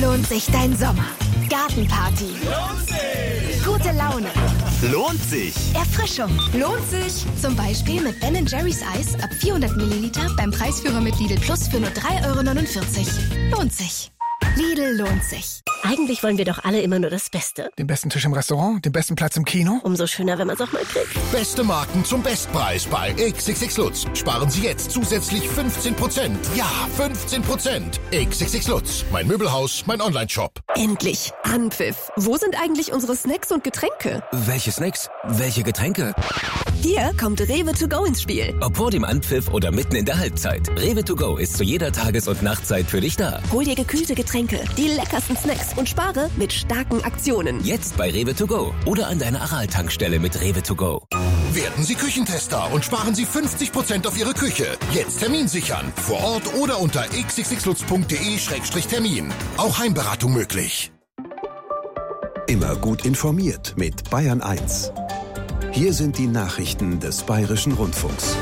lohnt sich dein Sommer? Gartenparty. Lohnt sich! Gute Laune. Lohnt sich! Erfrischung. Lohnt sich. Zum Beispiel mit Ben & Jerry's Eis ab 400 Milliliter beim Preisführer mit Lidl Plus für nur 3,49 €. Lohnt sich. Lidl lohnt sich. Eigentlich wollen wir doch alle immer nur das Beste. Den besten Tisch im Restaurant, den besten Platz im Kino. Umso schöner, wenn man es auch mal kriegt. Beste Marken zum Bestpreis bei XXX Lutz. Sparen Sie jetzt zusätzlich 15%. Ja, 15%. XXX Lutz. Mein Möbelhaus, mein Onlineshop. Endlich. Anpfiff. Wo sind eigentlich unsere Snacks und Getränke? Welche Snacks? Welche Getränke? Hier kommt Rewe to go ins Spiel. Ob vor dem Anpfiff oder mitten in der Halbzeit. Rewe to go ist zu jeder Tages- und Nachtzeit für dich da. Hol dir gekühlte Getränke, die leckersten Snacks und spare mit starken Aktionen. Jetzt bei Rewe to go oder an deiner Aral-Tankstelle mit Rewe to go. Werden Sie Küchentester und sparen Sie 50% auf Ihre Küche. Jetzt Termin sichern. Vor Ort oder unter xxxlutz.de/termin. Auch Heimberatung möglich. Immer gut informiert mit Bayern 1. Hier sind die Nachrichten des Bayerischen Rundfunks.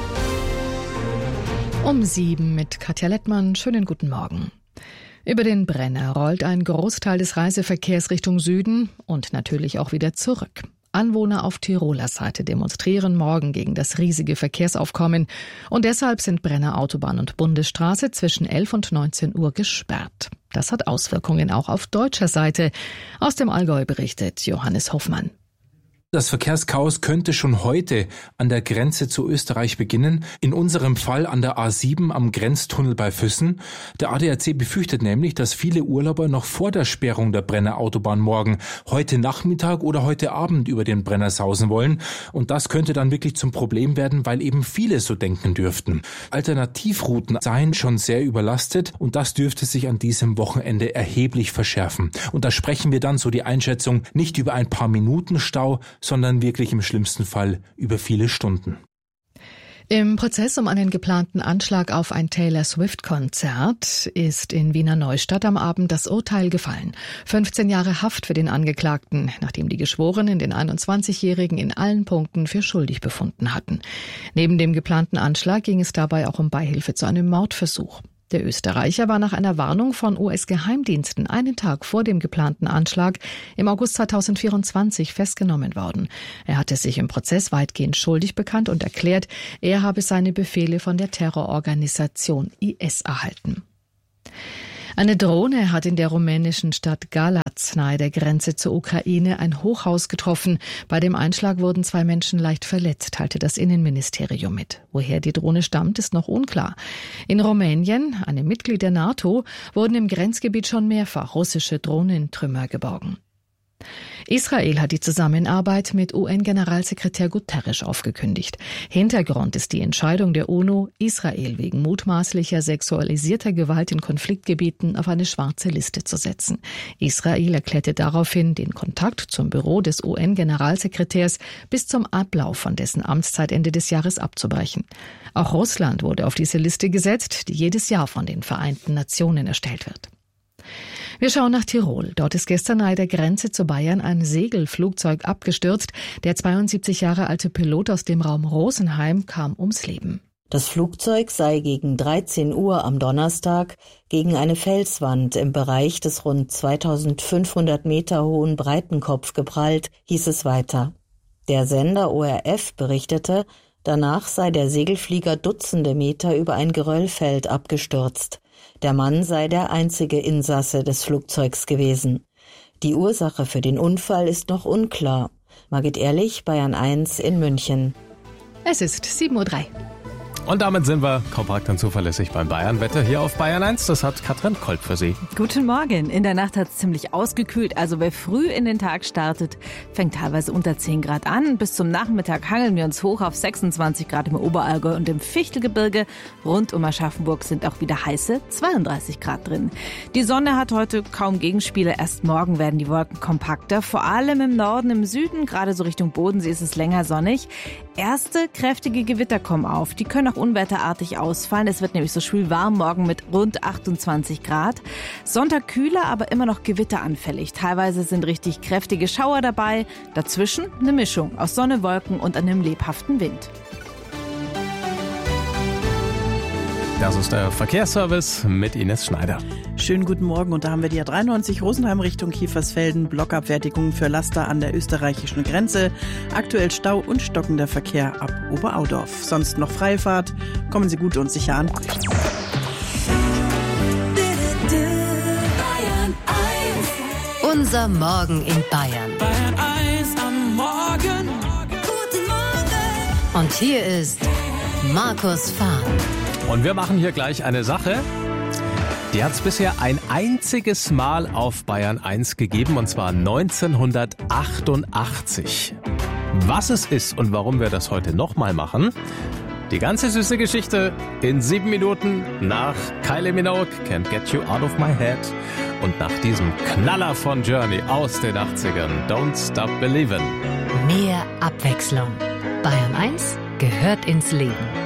Um 7 mit Katja Lettmann. Schönen guten Morgen. Über den Brenner rollt ein Großteil des Reiseverkehrs Richtung Süden und natürlich auch wieder zurück. Anwohner auf Tiroler Seite demonstrieren morgen gegen das riesige Verkehrsaufkommen und deshalb sind Brenner Autobahn und Bundesstraße zwischen 11 und 19 Uhr gesperrt. Das hat Auswirkungen auch auf deutscher Seite. Aus dem Allgäu berichtet Johannes Hoffmann. Das Verkehrschaos könnte schon heute an der Grenze zu Österreich beginnen, in unserem Fall an der A7 am Grenztunnel bei Füssen. Der ADAC befürchtet nämlich, dass viele Urlauber noch vor der Sperrung der Brenner Autobahn morgen, heute Nachmittag oder heute Abend über den Brenner sausen wollen. Und das könnte dann wirklich zum Problem werden, weil eben viele so denken dürften. Alternativrouten seien schon sehr überlastet und das dürfte sich an diesem Wochenende erheblich verschärfen. Und da sprechen wir dann, so die Einschätzung, nicht über ein paar Minuten Stau, sondern wirklich im schlimmsten Fall über viele Stunden. Im Prozess um einen geplanten Anschlag auf ein Taylor-Swift-Konzert ist in Wiener Neustadt am Abend das Urteil gefallen. 15 Jahre Haft für den Angeklagten, nachdem die Geschworenen den 21-Jährigen in allen Punkten für schuldig befunden hatten. Neben dem geplanten Anschlag ging es dabei auch um Beihilfe zu einem Mordversuch. Der Österreicher war nach einer Warnung von US-Geheimdiensten einen Tag vor dem geplanten Anschlag im August 2024 festgenommen worden. Er hatte sich im Prozess weitgehend schuldig bekannt und erklärt, er habe seine Befehle von der Terrororganisation IS erhalten. Eine Drohne hat in der rumänischen Stadt Galați nahe der Grenze zur Ukraine ein Hochhaus getroffen. Bei dem Einschlag wurden 2 Menschen leicht verletzt, teilte das Innenministerium mit. Woher die Drohne stammt, ist noch unklar. In Rumänien, einem Mitglied der NATO, wurden im Grenzgebiet schon mehrfach russische Drohnentrümmer geborgen. Israel hat die Zusammenarbeit mit UN-Generalsekretär Guterres aufgekündigt. Hintergrund ist die Entscheidung der UNO, Israel wegen mutmaßlicher sexualisierter Gewalt in Konfliktgebieten auf eine schwarze Liste zu setzen. Israel erklärte daraufhin, den Kontakt zum Büro des UN-Generalsekretärs bis zum Ablauf von dessen Amtszeit Ende des Jahres abzubrechen. Auch Russland wurde auf diese Liste gesetzt, die jedes Jahr von den Vereinten Nationen erstellt wird. Wir schauen nach Tirol. Dort ist gestern nahe der Grenze zu Bayern ein Segelflugzeug abgestürzt. Der 72 Jahre alte Pilot aus dem Raum Rosenheim kam ums Leben. Das Flugzeug sei gegen 13 Uhr am Donnerstag gegen eine Felswand im Bereich des rund 2500 Meter hohen Breitenkopf geprallt, hieß es weiter. Der Sender ORF berichtete, danach sei der Segelflieger Dutzende Meter über ein Geröllfeld abgestürzt. Der Mann sei der einzige Insasse des Flugzeugs gewesen. Die Ursache für den Unfall ist noch unklar. Margit Ehrlich, Bayern 1 in München. Es ist 7:03 Uhr. Und damit sind wir kompakt und zuverlässig beim Bayern-Wetter hier auf Bayern 1. Das hat Katrin Kolb für Sie. Guten Morgen. In der Nacht hat es ziemlich ausgekühlt. Also wer früh in den Tag startet, fängt teilweise unter 10 Grad an. Bis zum Nachmittag hangeln wir uns hoch auf 26 Grad im Oberallgäu und im Fichtelgebirge. Rund um Aschaffenburg sind auch wieder heiße 32 Grad drin. Die Sonne hat heute kaum Gegenspieler. Erst morgen werden die Wolken kompakter. Vor allem im Norden, im Süden, gerade so Richtung Bodensee ist es länger sonnig. Erste kräftige Gewitter kommen auf. Die können auch unwetterartig ausfallen. Es wird nämlich so schwül warm morgen mit rund 28 Grad. Sonntag kühler, aber immer noch gewitteranfällig. Teilweise sind richtig kräftige Schauer dabei. Dazwischen eine Mischung aus Sonne, Wolken und einem lebhaften Wind. Das ist der Verkehrsservice mit Ines Schneider. Schönen guten Morgen, und da haben wir die A93 Rosenheim Richtung Kiefersfelden, Blockabfertigung für Laster an der österreichischen Grenze. Aktuell Stau und stockender Verkehr ab Oberaudorf. Sonst noch Freifahrt. Kommen Sie gut und sicher an. Unser Morgen in Bayern. Bayern 1 am Morgen. Guten Morgen. Und hier ist Markus Fahr. Und wir machen hier gleich eine Sache. Die hat es bisher ein einziges Mal auf Bayern 1 gegeben, und zwar 1988. Was es ist und warum wir das heute nochmal machen, die ganze süße Geschichte in 7 Minuten nach Kylie Minogue, Can't Get You Out of My Head, und nach diesem Knaller von Journey aus den 80ern, Don't Stop Believin'. Mehr Abwechslung. Bayern 1 gehört ins Leben.